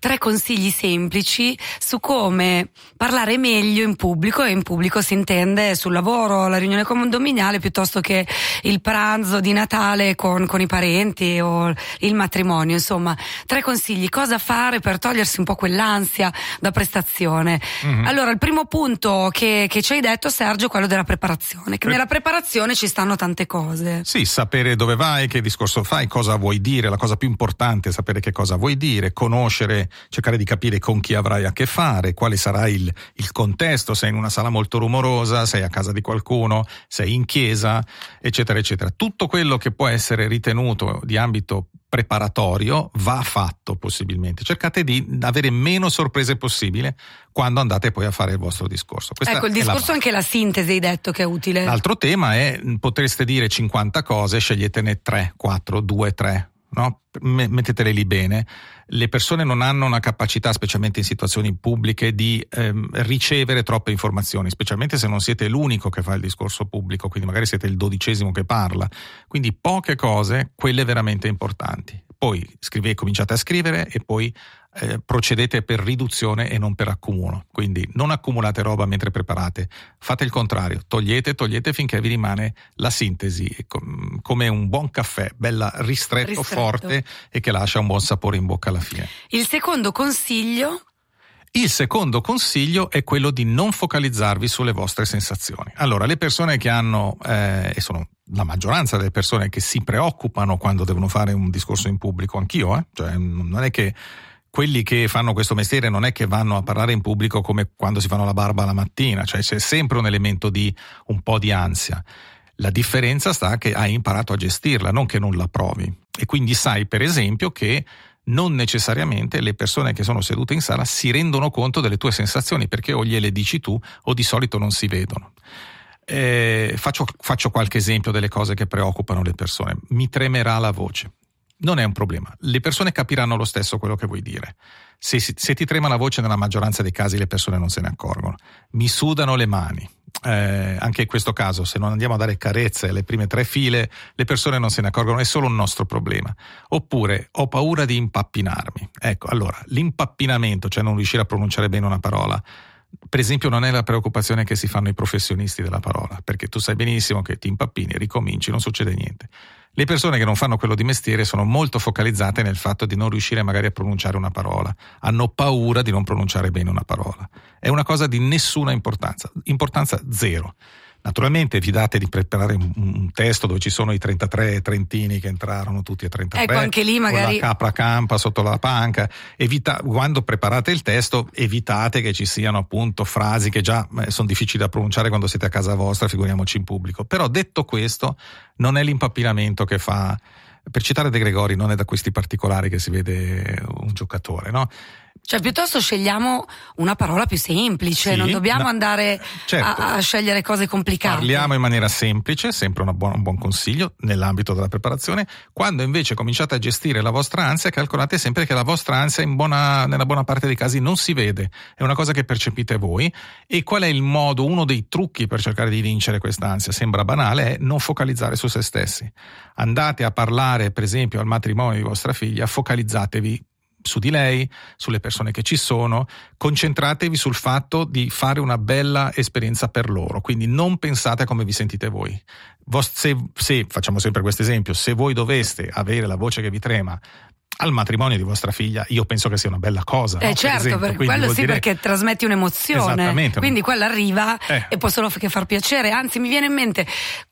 3 consigli semplici su come parlare meglio in pubblico, e in pubblico si intende sul lavoro, la riunione condominiale, piuttosto che il pranzo di Natale con i parenti o il matrimonio. Insomma, 3 consigli: cosa fare per togliersi un po' quell'ansia da prestazione. Allora, il primo punto che ci hai detto, Sergio, è quello della preparazione, che nella preparazione ci stanno tante cose. Sì, sapere dove vai, che discorso fai, cosa vuoi dire. La cosa più importante è sapere che cosa vuoi dire, conoscere, cercare di capire con chi avrai a che fare, quale sarà il contesto, sei in una sala molto rumorosa, sei a casa di qualcuno, sei in chiesa, eccetera eccetera. Tutto quello che può essere ritenuto di ambito preparatorio va fatto possibilmente. Cercate di avere meno sorprese possibile quando andate poi a fare il vostro discorso. Questa ecco, il discorso, anche la sintesi hai detto che è utile. L'altro tema è: potreste dire 50 cose, sceglietene 3, 4, 2, 3, no? Mettetele lì bene. Le persone non hanno una capacità, specialmente in situazioni pubbliche, di ricevere troppe informazioni, specialmente se non siete l'unico che fa il discorso pubblico, quindi magari siete il 12° che parla. Quindi poche cose, quelle veramente importanti. Poi cominciate a scrivere e poi procedete per riduzione e non per accumulo. Quindi non accumulate roba mentre preparate, fate il contrario, togliete finché vi rimane la sintesi, come un buon caffè, bella ristretto, forte, e che lascia un buon sapore in bocca alla fine. Il secondo consiglio? Il secondo consiglio è quello di non focalizzarvi sulle vostre sensazioni. Allora, le persone che hanno, e sono la maggioranza delle persone che si preoccupano quando devono fare un discorso in pubblico, anch'io, cioè non è che quelli che fanno questo mestiere non è che vanno a parlare in pubblico come quando si fanno la barba la mattina, cioè c'è sempre un elemento di un po' di ansia. La differenza sta che hai imparato a gestirla, non che non la provi. E quindi sai, per esempio, che non necessariamente le persone che sono sedute in sala si rendono conto delle tue sensazioni, perché o gliele dici tu o di solito non si vedono. Faccio qualche esempio delle cose che preoccupano le persone. Mi tremerà la voce. Non è un problema, le persone capiranno lo stesso quello che vuoi dire. Se ti trema la voce, nella maggioranza dei casi le persone non se ne accorgono. Mi sudano le mani. Anche in questo caso, se non andiamo a dare carezze alle prime 3 file, le persone non se ne accorgono, è solo un nostro problema. Oppure ho paura di impappinarmi. Ecco, allora, l'impappinamento, cioè non riuscire a pronunciare bene una parola, per esempio, non è la preoccupazione che si fanno i professionisti della parola, perché tu sai benissimo che ti impappini, ricominci, non succede niente. Le persone che non fanno quello di mestiere sono molto focalizzate nel fatto di non riuscire magari a pronunciare una parola, hanno paura di non pronunciare bene una parola. È una cosa di nessuna importanza 0. Naturalmente evitate di preparare un testo dove ci sono i 33 trentini che entrarono tutti e 33. Ecco, anche lì magari con la capra campa sotto la panca. Quando preparate il testo, evitate che ci siano appunto frasi che già sono difficili da pronunciare quando siete a casa vostra, figuriamoci in pubblico. Però detto questo, non è l'impappinamento che fa, per citare De Gregori, non è da questi particolari che si vede un giocatore, no? Cioè, piuttosto scegliamo una parola più semplice, sì, non dobbiamo andare certo, a scegliere cose complicate. Parliamo in maniera semplice, sempre un buon consiglio nell'ambito della preparazione. Quando invece cominciate a gestire la vostra ansia, calcolate sempre che la vostra ansia nella buona parte dei casi non si vede, è una cosa che percepite voi. E qual è il modo, uno dei trucchi per cercare di vincere quest'ansia? Sembra banale, è non focalizzare su se stessi. Andate a parlare, per esempio, al matrimonio di vostra figlia, focalizzatevi su di lei, sulle persone che ci sono, concentratevi sul fatto di fare una bella esperienza per loro, quindi non pensate a come vi sentite voi. Se facciamo sempre questo esempio, se voi doveste avere la voce che vi trema al matrimonio di vostra figlia, io penso che sia una bella cosa. No? Certo, per quello sì, perché trasmetti un'emozione. Esattamente. Quindi quella arriva e può solo che far piacere. Anzi, mi viene in mente,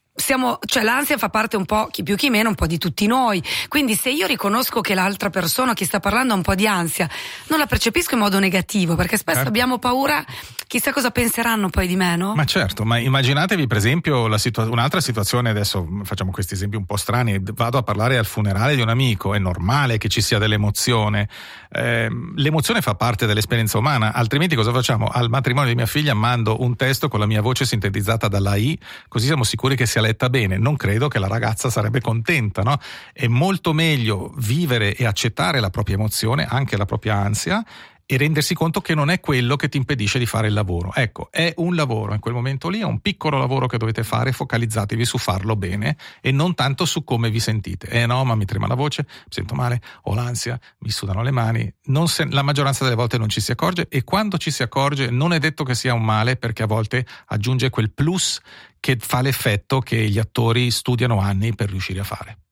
l'ansia fa parte un po', chi più chi meno, un po' di tutti noi. Quindi se io riconosco che l'altra persona, chi sta parlando, ha un po' di ansia, non la percepisco in modo negativo, perché spesso abbiamo paura, chissà cosa penseranno poi di me, no? Ma certo, ma immaginatevi per esempio un'altra situazione, adesso facciamo questi esempi un po' strani, vado a parlare al funerale di un amico, è normale che ci sia dell'emozione, l'emozione fa parte dell'esperienza umana, altrimenti cosa facciamo? Al matrimonio di mia figlia mando un testo con la mia voce sintetizzata dalla I, così siamo sicuri che sia letta bene. Non credo che la ragazza sarebbe contenta, no? È molto meglio vivere e accettare la propria emozione, anche la propria ansia, e rendersi conto che non è quello che ti impedisce di fare il lavoro. Ecco, è un lavoro in quel momento lì, è un piccolo lavoro che dovete fare, focalizzatevi su farlo bene e non tanto su come vi sentite. No, ma mi trema la voce, mi sento male, ho l'ansia, mi sudano le mani. La maggioranza delle volte non ci si accorge, e quando ci si accorge non è detto che sia un male, perché a volte aggiunge quel plus che fa l'effetto che gli attori studiano anni per riuscire a fare.